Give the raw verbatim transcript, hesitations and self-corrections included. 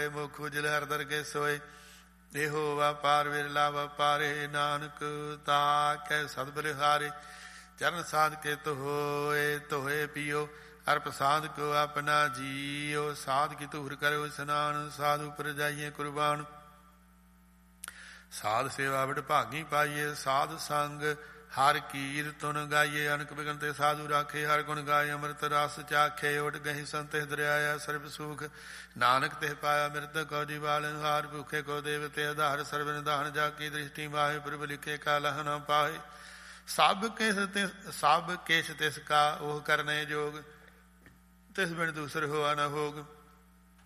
ਹੋਏ, ਮੁਖ ਉਜਲ ਹਰ ਦਰਗੇ ਸੋਏ। ਇਹੋ ਵਪਾਰ ਵਿਰਲਾ ਵਪਾਰੇ, ਨਾਨਕ ਤਾਕੈ ਸਦ ਬਲਿਹਾਰੇ। ਚਰਨ ਸਾਧ ਕੇ ਧੋਏ, ਧੋਏ ਪੀਓ ਹਰ ਪ੍ਰਸਾਦ ਕੋ ਆਪਣਾ ਜੀਓ। ਸਾਧ ਕੀ ਧੂਰ ਕਰੋ ਇਸਨਾਨ, ਸਾਧ ਉਪਰ ਜਾਈਏ ਕੁਰਬਾਨ। ਸਾਧ ਸੇਵਾ ਵਡ ਭਾਗੀ ਪਾਈਏ, ਸਾਧ ਸੰਗ ਹਰ ਕੀਰਤਨ ਗਾਈਏ। ਅਨਕ ਬਿਗਨ ਤੇ ਸਾਧੂ ਰਾਖੇ, ਹਰ ਗੁਣ ਗਾਏ ਅੰਮ੍ਰਿਤ ਰਸ ਚਾਖੇ। ਉਠ ਗਹੀ ਸੰਤਿ ਦਰਿਆਇਆ ਸਰਬ ਸੁਖ, ਨਾਨਕ ਤਿਹ ਪਾਇਆ ਮਿਰਤ ਕੋ ਦੀਵਾਲ। ਹਾਰ ਭੁਖੇ ਕੋ ਦੇਵ ਤੇ ਆਧਾਰ, ਸਰਬ ਨਿਧਾਨ ਜਾ ਕੀ ਦ੍ਰਿਸ਼ਟੀ ਮਾਹੇ। ਪ੍ਰਭ ਲਿਖੇ ਕਾ ਲਹ ਨ ਪਾਏ, ਸਭ ਕਿਸ ਤਿਸ ਸਭ ਕਿਛ ਤਿਸ ਕਾ ਉਹ ਕਰਨੇ ਜੋਗ। ਤਿਸ ਬਿਨ ਦੂਸਰ ਹੋਆ ਨ ਹੋਗ।